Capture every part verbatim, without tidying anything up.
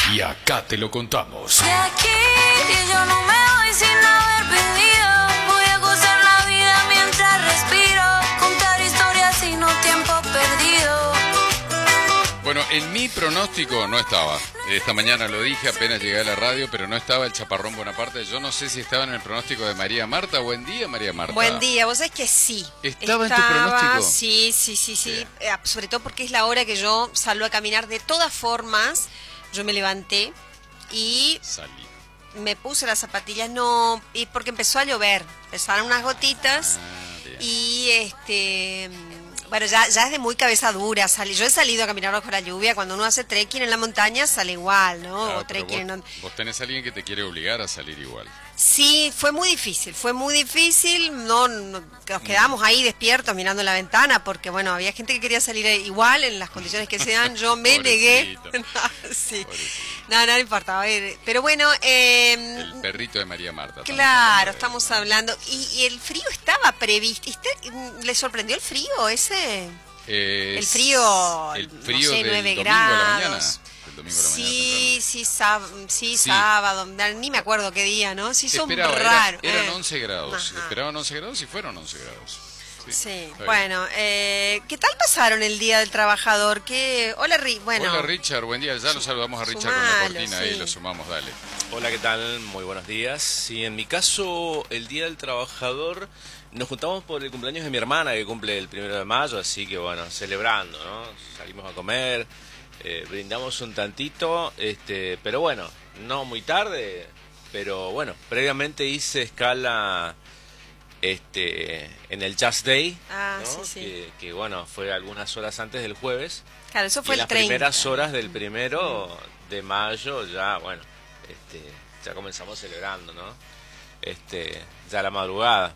Y acá te lo contamos. De aquí yo no me voy sin haber pedido. Voy a gozar la vida mientras respiro. Contar historias sino tiempo perdido. Bueno, en mi pronóstico no estaba. Esta mañana lo dije apenas llegué a la radio, pero no estaba el Chaparrón Bonaparte. Yo no sé si estaba en el pronóstico de María Marta. Buen día, María Marta. Buen día, vos sabés que sí. ¿Estaba, en tu pronóstico? Sí, sí, sí, sí. Eh, sobre todo porque es la hora que yo salgo a caminar. De todas formas, yo me levanté y Salí. me puse las zapatillas, no, y porque empezó a llover. Empezaron unas gotitas Ah, bien. y este... Bueno, ya, ya es de muy cabeza dura. Salí, yo he salido a caminar bajo la lluvia. Cuando uno hace trekking en la montaña sale igual, ¿no? Claro, o pero trekking vos, en... vos tenés a alguien que te quiere obligar a salir igual. Sí, fue muy difícil, fue muy difícil, no, no nos quedamos ahí despiertos mirando la ventana porque bueno, había gente que quería salir igual en las condiciones que sean, yo me negué. Pobrecito. no, sí. Pobrecito. no, no importa, pero bueno, eh, El perrito de María Marta. claro, estamos estamos hablando, y, y el frío estaba previsto, ¿Usted, ¿le sorprendió el frío ese? Eh, El frío, el no frío sé, del nueve domingo a la mañana. grados. El domingo a la mañana Sí, sí, sáb- sí, Sí. sábado, ni me acuerdo qué día, ¿no? Sí, son Esperaba, era- raros. eran eh. once grados. Ajá. Esperaban once grados y fueron once grados. Sí, está bien. bueno, eh, ¿qué tal pasaron el Día del Trabajador? ¿Qué... Hola, Ri... bueno, Hola Richard, buen día. Ya lo saludamos a Richard con Sumalo, la cortina ahí, sí. lo sumamos, dale. Hola, ¿qué tal? Muy buenos días. Sí, en mi caso, el Día del Trabajador, nos juntamos por el cumpleaños de mi hermana, que cumple el primero de mayo, así que bueno, celebrando, ¿no? Salimos a comer, eh, brindamos un tantito, este, pero bueno, no muy tarde, pero bueno, previamente hice escala este en el Just Day, Ah, ¿no? sí, sí. Que, que bueno, fue algunas horas antes del jueves. claro, eso Y fue en el las treinta. primeras horas del primero de mayo ya, bueno, este, ya comenzamos celebrando, ¿no? Este, ya la madrugada.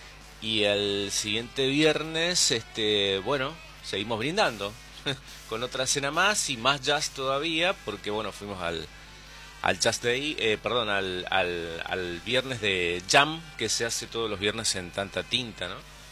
Y el siguiente viernes, este, bueno, seguimos brindando con otra cena más y más jazz todavía, porque bueno, fuimos al al Just Day, eh, perdón, al, al, al viernes de Jam, que se hace todos los viernes en Tanta Tinta, ¿no?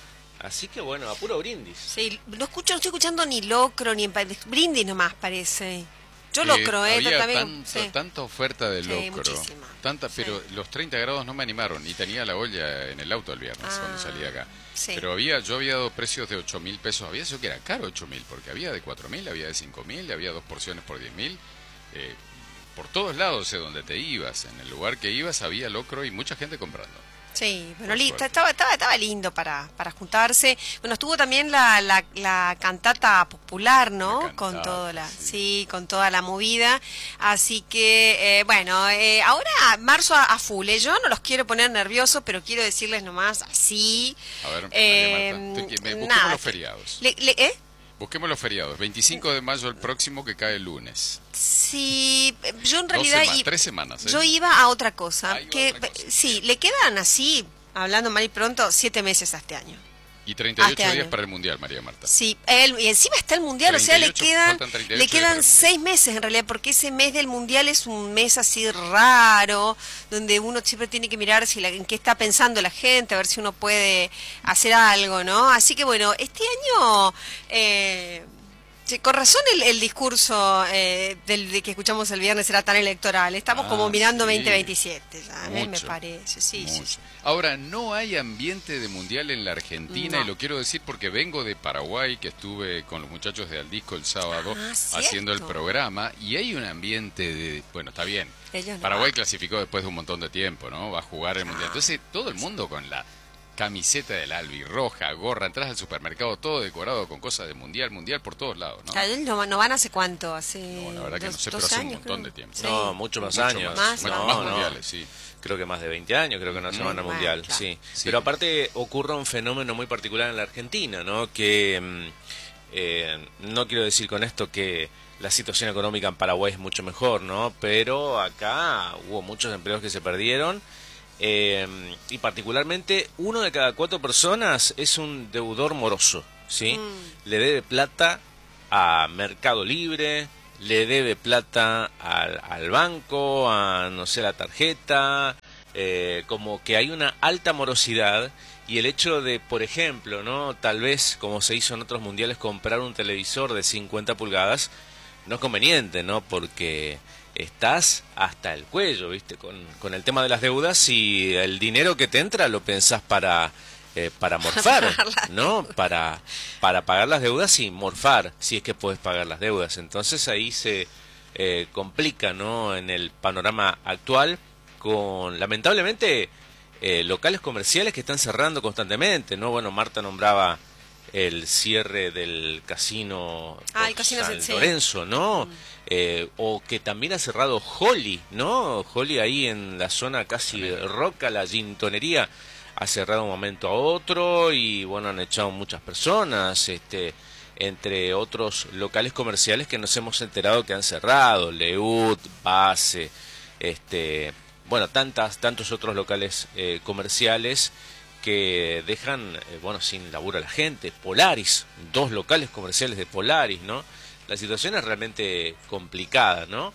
Así que bueno, a puro brindis. Sí, no escucho, no estoy escuchando ni locro, ni empa- brindis nomás parece. Yo Eh, locro, ¿eh? había también, tanta, sí. tanta oferta de Sí, locro, muchísima. tanta, Sí. pero los treinta grados no me animaron y tenía la olla en el auto el viernes Ah, cuando salí acá. sí. Pero había, yo había dado precios de ocho mil pesos, había eso que era caro ocho mil, porque había de cuatro mil, había de cinco mil, había dos porciones por diez mil. Eh, por todos lados, de donde te ibas, en el lugar que ibas había locro y mucha gente comprando. Sí, bueno, Por li- suerte. estaba, estaba, estaba lindo para, para juntarse. Bueno, estuvo también la, la, la cantata popular, ¿no? La cantata, con toda la, sí. sí. con toda la movida. Así que, eh, bueno, eh, ahora marzo a, a full. ¿eh? Yo no los quiero poner nerviosos, pero quiero decirles nomás así. A ver, eh, María Marta, te- me- busquemos nada, los feriados. le- le- ¿eh? Busquemos los feriados. veinticinco de mayo el próximo, que cae el lunes. Sí, yo en Dos realidad sema- i- tres semanas, ¿eh? yo iba a otra cosa, Ah, iba a que otra cosa. sí, le quedan así, hablando mal y pronto, siete meses a este año. Y treinta y ocho Este días año. para el Mundial, María Marta. Sí, él, y encima está el mundial, o sea, le treinta y ocho, quedan, faltan treinta y le ocho días quedan para el seis meses en realidad, porque ese mes del mundial es un mes así raro, donde uno siempre tiene que mirar si la, en qué está pensando la gente, a ver si uno puede hacer algo, ¿no? Así que bueno, este año, eh, sí, con razón el, el discurso eh, del de que escuchamos el viernes era tan electoral. Estamos Ah, como mirando sí. veinte veintisiete, ya, ¿eh? me Mucho, parece. Sí, sí, mucho. sí. Ahora, no hay ambiente de mundial en la Argentina, No. y lo quiero decir porque vengo de Paraguay, que estuve con los muchachos de Aldisco el sábado Ah, haciendo el cierto. programa, y hay un ambiente de... Bueno, está bien. Ellos no Paraguay van. clasificó después de un montón de tiempo, ¿no? Va a jugar el mundial. Ah. Entonces, todo el mundo con la camiseta del Albi, roja, gorra, entras al supermercado todo decorado con cosas de mundial, mundial por todos lados, ¿no? O sea, él no, no van hace cuánto, hace No, la verdad que dos, no sé, pero dos hace un años, montón creo. de tiempo. Sí. No, mucho más Mucho años. Más, Más, no, más no. mundiales, sí. Creo que más de veinte años, creo que no se van al Bueno, mundial, claro. sí. Sí. Pero aparte ocurre un fenómeno muy particular en la Argentina, ¿no? Que mm, eh, no quiero decir con esto que la situación económica en Paraguay es mucho mejor, ¿no? Pero acá hubo muchos empleos que se perdieron. Eh, y particularmente uno de cada cuatro personas es un deudor moroso, ¿sí? Mm. Le debe plata a Mercado Libre, le debe plata al, al banco, a no sé, la tarjeta, eh, como que hay una alta morosidad. Y el hecho de, por ejemplo, no, tal vez como se hizo en otros mundiales, comprar un televisor de cincuenta pulgadas no es conveniente, ¿no? Porque estás hasta el cuello, ¿viste? Con, con el tema de las deudas, y el dinero que te entra lo pensás para eh, para morfar, ¿no? Para para pagar las deudas y morfar, si es que puedes pagar las deudas. Entonces ahí se eh, complica, ¿no? En el panorama actual, con lamentablemente eh, locales comerciales que están cerrando constantemente, ¿no? Bueno, Marta nombraba el cierre del casino, ah, el casino San sí. Lorenzo, ¿no? Mm. Eh, o que también ha cerrado Holly, ¿no? Holly ahí en la zona casi Roca, la gintonería, ha cerrado un momento a otro, y bueno, han echado muchas personas, este, entre otros locales comerciales que nos hemos enterado que han cerrado, Leut, Base, este, bueno, tantas, tantos otros locales eh, comerciales que dejan, eh, bueno, sin laburo a la gente. Polaris, dos locales comerciales de Polaris, ¿no? La situación es realmente complicada, ¿no?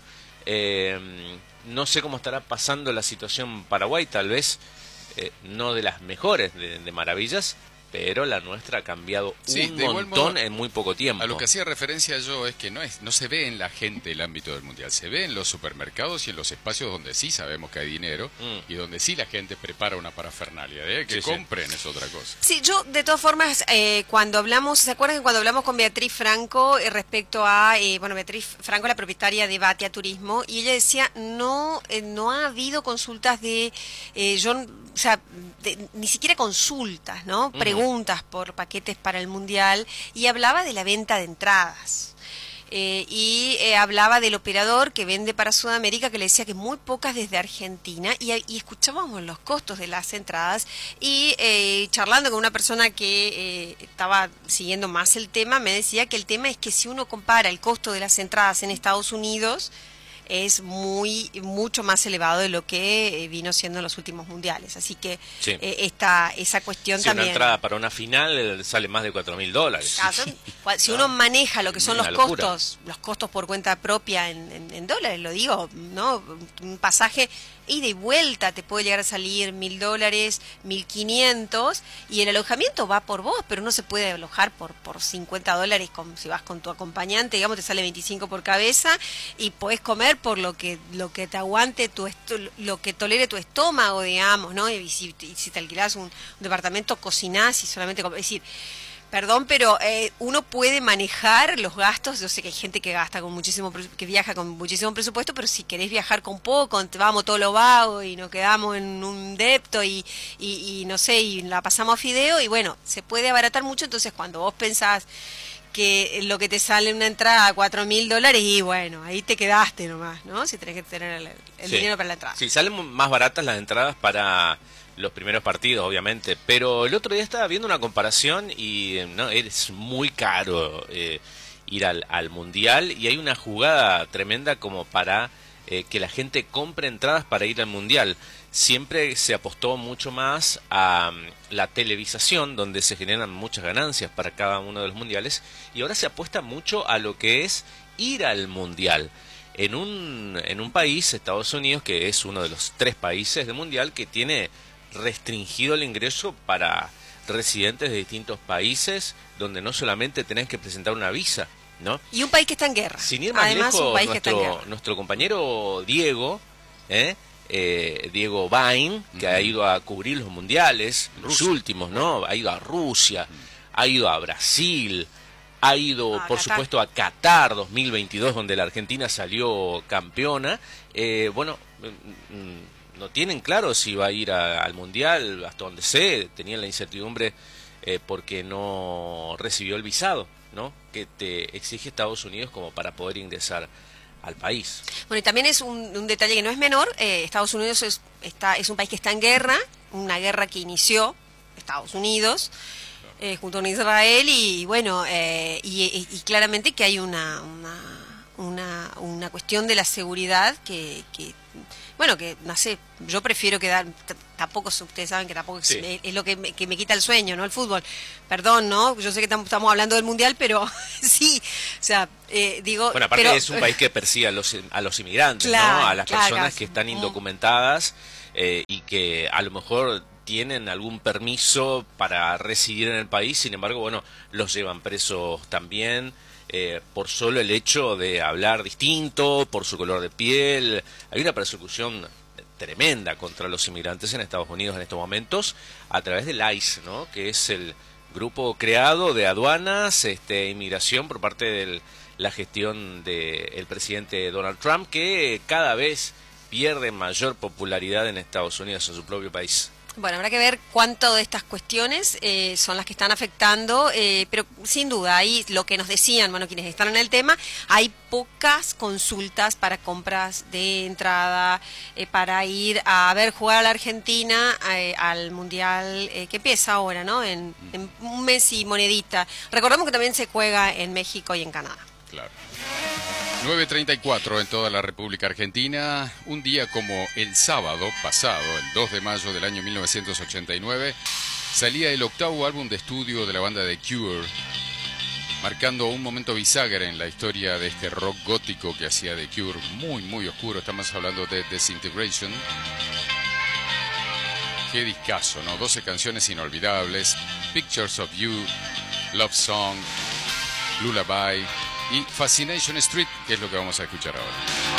Eh, no sé cómo estará pasando la situación Paraguay, tal vez eh, no de las mejores de, de maravillas, pero la nuestra ha cambiado sí, un de igual montón modo, en muy poco tiempo. A lo que hacía referencia yo es que no es no se ve en la gente el ámbito del mundial, se ve en los supermercados y en los espacios donde sí sabemos que hay dinero mm. y donde sí la gente prepara una parafernalia, ¿eh? Que sí, compren sí. Es otra cosa. Sí, yo de todas formas, eh, cuando hablamos, ¿se acuerdan que cuando hablamos con Beatriz Franco eh, respecto a, eh, bueno, Beatriz Franco, la propietaria de Batia Turismo, y ella decía, no, eh, no ha habido consultas de, eh, yo, o sea, de, ni siquiera consultas, ¿no? Mm. Preguntas por paquetes para el mundial, y hablaba de la venta de entradas. Eh, y eh, hablaba del operador que vende para Sudamérica, que le decía que muy pocas desde Argentina, y, y escuchábamos los costos de las entradas, y eh, charlando con una persona que eh, estaba siguiendo más el tema, me decía que el tema es que si uno compara el costo de las entradas en Estados Unidos, es muy mucho más elevado de lo que vino siendo en los últimos mundiales. Así que sí. eh, esta, esa cuestión sí, también... Una entrada para una final sale más de cuatro mil dólares. Ah, son, si uno maneja lo que son una los locura. costos, los costos por cuenta propia en, en, en dólares, lo digo, ¿no? Un pasaje ida y vuelta te puede llegar a salir mil dólares, mil quinientos, y el alojamiento va por vos, pero no se puede alojar por, por cincuenta dólares con, si vas con tu acompañante, digamos, te sale veinticinco por cabeza, y podés comer por lo que lo que te aguante, tu lo que tolere tu estómago, digamos, ¿no? Y si, y si te alquilás un, un departamento, cocinás y solamente... Es decir, perdón, pero eh, uno puede manejar los gastos. Yo sé que hay gente que gasta con muchísimo, que viaja con muchísimo presupuesto, pero si querés viajar con poco, te vamos todos los vagos y nos quedamos en un depto y, y, y no sé, y la pasamos a fideo, y bueno, se puede abaratar mucho. Entonces cuando vos pensás que lo que te sale una entrada a cuatro mil dólares, y bueno, ahí te quedaste nomás, ¿no? Si tenés que tener el, el sí. dinero para la entrada. Sí, salen más baratas las entradas para los primeros partidos, obviamente, pero el otro día estaba viendo una comparación y no es muy caro eh, ir al, al Mundial, y hay una jugada tremenda como para eh, que la gente compre entradas para ir al Mundial. Siempre se apostó mucho más a um, la televisación, donde se generan muchas ganancias para cada uno de los mundiales, y ahora se apuesta mucho a lo que es ir al Mundial. En un, en un país, Estados Unidos, que es uno de los tres países del Mundial que tiene restringido el ingreso para residentes de distintos países, donde no solamente tenés que presentar una visa, ¿no? Y un país que está en guerra. Sin ir más Además, lejos, un país que está en nuestro, guerra. nuestro compañero Diego, ¿eh? Eh, Diego Bain, que uh-huh. ha ido a cubrir los mundiales, los últimos, ¿no? Ha ido a Rusia, uh-huh. ha ido a Brasil, ha ido, ah, por Qatar. supuesto, a Qatar dos mil veintidós, donde la Argentina salió campeona. Eh, bueno, no tienen claro si va a ir a, al mundial, hasta donde sé, tenían la incertidumbre eh, porque no recibió el visado, ¿no? Que te exige Estados Unidos como para poder ingresar al país. Bueno, y también es un, un detalle que no es menor. eh, Estados Unidos es, está, es un país que está en guerra, una guerra que inició Estados Unidos eh, junto con Israel, y bueno, eh, y, y, y claramente que hay una, una, una, una cuestión de la seguridad que, que bueno, que no sé, yo prefiero quedar, t- tampoco, ustedes saben que tampoco Sí. es, es lo que me, que me quita el sueño, ¿no? El fútbol. Perdón, ¿no? Yo sé que tam- estamos hablando del mundial, pero sí, o sea, eh, digo... Bueno, aparte pero, es un país que persigue a los, a los inmigrantes, Claro, ¿no? A las claro, personas claro. que están Mm. indocumentadas eh, y que a lo mejor tienen algún permiso para residir en el país, sin embargo, bueno, los llevan presos también. eh, por solo el hecho de hablar distinto, por su color de piel. Hay una persecución tremenda contra los inmigrantes en Estados Unidos en estos momentos a través del ICE, ¿no? Que es el grupo creado de aduanas, este, inmigración por parte de la gestión del presidente Donald Trump, que cada vez pierde mayor popularidad en Estados Unidos, en su propio país. Bueno, habrá que ver cuánto de estas cuestiones eh, son las que están afectando, eh, pero sin duda, ahí lo que nos decían, bueno, quienes están en el tema, hay pocas consultas para compras de entrada, eh, para ir a ver jugar a la Argentina eh, al Mundial eh, que empieza ahora, ¿no? En, en un mes y monedita. Recordemos que también se juega en México y en Canadá. Claro. nueve treinta y cuatro en toda la República Argentina. Un día como el sábado pasado, el dos de mayo del año mil novecientos ochenta y nueve, salía el octavo álbum de estudio de la banda The Cure, marcando un momento bisagra en la historia de este rock gótico que hacía The Cure, muy, muy oscuro. Estamos hablando de Disintegration. Qué discazo, ¿no? doce canciones inolvidables: Pictures of You, Love Song, Lullaby y Fascination Street, que es lo que vamos a escuchar ahora.